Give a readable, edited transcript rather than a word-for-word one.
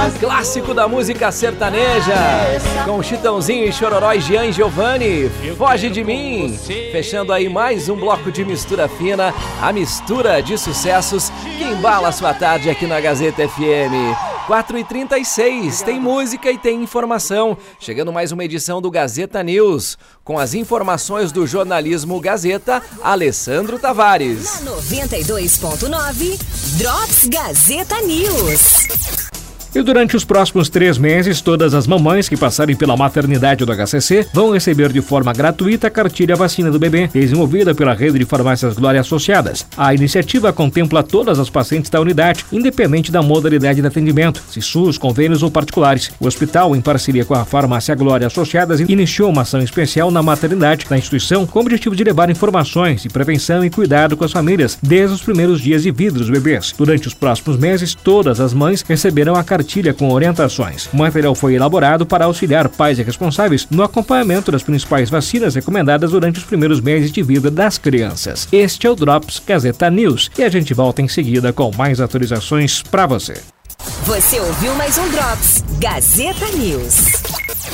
Clássico da música sertaneja, com Chitãozinho e Chororó e Jean Giovanni, Foge de Mim. Fechando aí mais um bloco de mistura fina, a mistura de sucessos que embala a sua tarde aqui na Gazeta FM. 4h36, tem música e tem informação. Chegando mais uma edição do Gazeta News, com as informações do jornalismo Gazeta, Alessandro Tavares. Na 92.9, Drops Gazeta News. E durante os próximos 3 meses, todas as mamães que passarem pela maternidade do HCC vão receber de forma gratuita a cartilha vacina do bebê, desenvolvida pela rede de farmácias Glória Associadas. A iniciativa contempla todas as pacientes da unidade, independente da modalidade de atendimento, se SUS, convênios ou particulares. O hospital, em parceria com a farmácia Glória Associadas, iniciou uma ação especial na maternidade da instituição com o objetivo de levar informações de prevenção e cuidado com as famílias desde os primeiros dias de vida dos bebês. Durante os próximos meses, todas as mães receberão a cartilha com orientações. O material foi elaborado para auxiliar pais e responsáveis no acompanhamento das principais vacinas recomendadas durante os primeiros meses de vida das crianças. Este é o Drops Gazeta News e a gente volta em seguida com mais atualizações para você. Você ouviu mais um Drops Gazeta News.